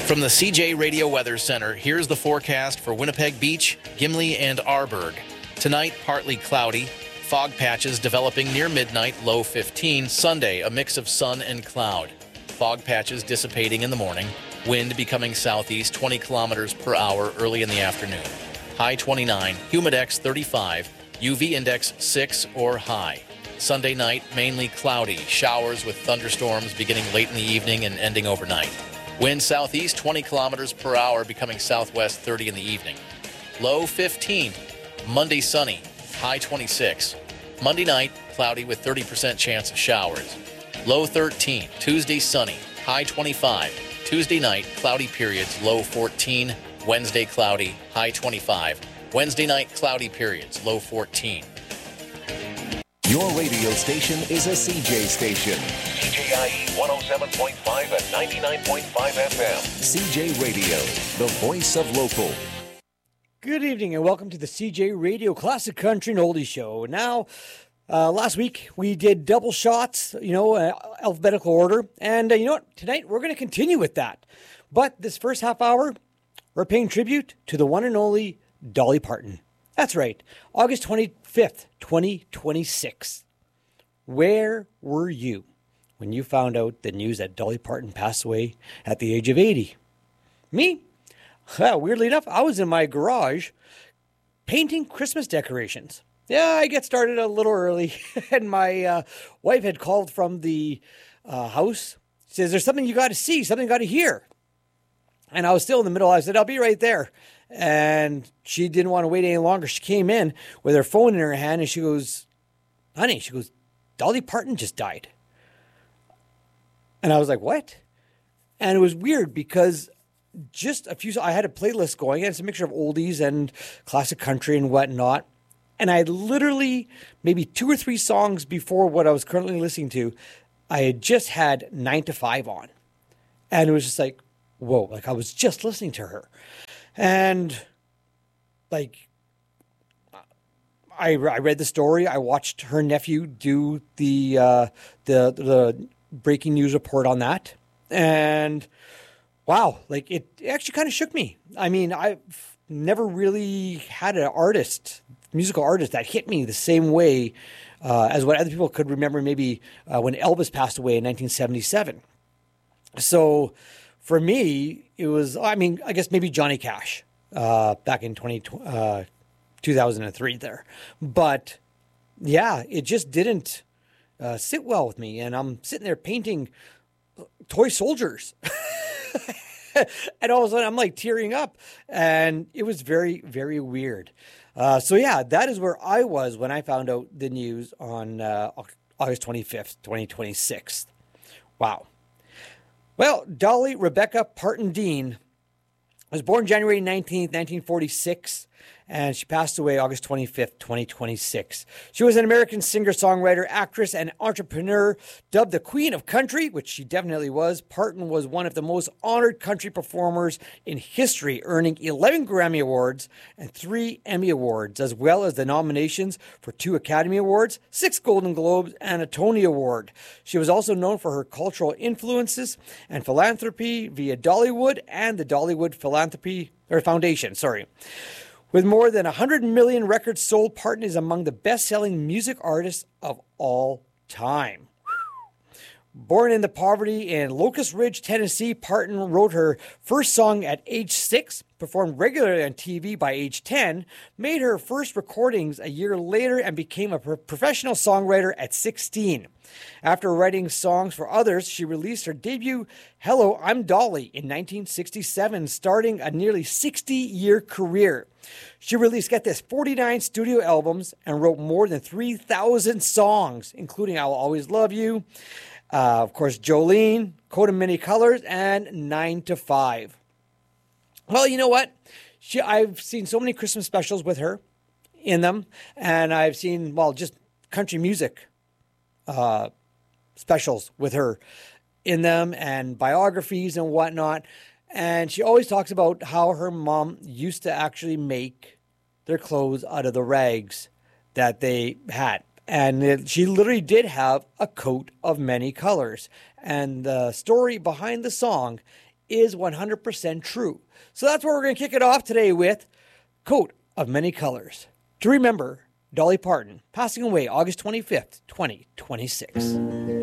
From the CJ Radio Weather Center, here's the forecast for Winnipeg Beach, Gimli, and Arborg. Tonight, partly cloudy. Fog patches developing near midnight, low 15. Sunday, a mix of sun and cloud. Fog patches dissipating in the morning. Wind becoming southeast 20 kilometers per hour early in the afternoon. High 29, humidex 35, UV index 6 or high. Sunday night, mainly cloudy. Showers with thunderstorms beginning late in the evening and ending overnight. Wind southeast 20 kilometers per hour, becoming southwest 30 in the evening. Low 15. Monday sunny. High 26. Monday night, cloudy with 30% chance of showers. Low 13. Tuesday sunny. High 25. Tuesday night, cloudy periods. Low 14. Wednesday cloudy. High 25. Wednesday night, cloudy periods. Low 14. Your radio station is a CJ station. CJIE 107.5 and 99.5 FM. CJ Radio, the voice of local. Good evening and welcome to the CJ Radio Classic Country and Oldie Show. Now, last week we did double shots, alphabetical order. And you know what? Tonight we're going to continue with that. But this first half hour, we're paying tribute to the one and only Dolly Parton. That's right, August 25th, 2026. Where were you when you found out the news that Dolly Parton passed away at the age of 80? Me? Weirdly enough, I was in my garage painting Christmas decorations. Yeah, I get started a little early, and my wife had called from the house. She says, there's something you got to see, something you got to hear. And I was still in the middle. I said, I'll be right there. And she didn't want to wait any longer. She came in with her phone in her hand, and she goes, honey, Dolly Parton just died. And I was like, what? And it was weird because I had a playlist going, and it's a mixture of oldies and classic country and whatnot. And I literally, maybe 2 or 3 songs before what I was currently listening to, I had just had 9 to 5 on. And it was just like, whoa, like I was just listening to her. And like, I read the story. I watched her nephew do the breaking news report on that. And wow, like it actually kind of shook me. I mean, I've never really had an musical artist that hit me the same way as what other people could remember maybe when Elvis passed away in 1977. So for me, it was, I guess maybe Johnny Cash back in 2003 there. But yeah, it just didn't sit well with me. And I'm sitting there painting toy soldiers. And all of a sudden I'm like tearing up. And it was very, very weird. So yeah, that is where I was when I found out the news on August 25th, 2026. Wow. Well, Dolly Rebecca Parton Dean was born January 19th, 1946, and she passed away August 25th, 2026. She was an American singer-songwriter, actress, and entrepreneur. Dubbed the Queen of Country, which she definitely was, Parton was one of the most honored country performers in history, earning 11 Grammy Awards and 3 Emmy Awards, as well as the nominations for 2 Academy Awards, 6 Golden Globes, and a Tony Award. She was also known for her cultural influences and philanthropy via Dollywood and the Dollywood Foundation. With more than 100 million records sold, Parton is among the best-selling music artists of all time. Born into poverty in Locust Ridge, Tennessee, Parton wrote her first song at age 6, performed regularly on TV by age 10, made her first recordings a year later, and became a professional songwriter at 16. After writing songs for others, she released her debut, Hello, I'm Dolly, in 1967, starting a nearly 60-year career. She released, get this, 49 studio albums and wrote more than 3,000 songs, including I'll Always Love You, of course, Jolene, Coat of Many Colors, and 9 to 5. Well, you know what? I've seen so many Christmas specials with her in them, and I've seen, just country music specials with her in them and biographies and whatnot. And she always talks about how her mom used to actually make their clothes out of the rags that they had. And she literally did have a coat of many colors. And the story behind the song is 100% true. So that's where we're going to kick it off today with Coat of Many Colors. To remember Dolly Parton, passing away August 25th, 2026.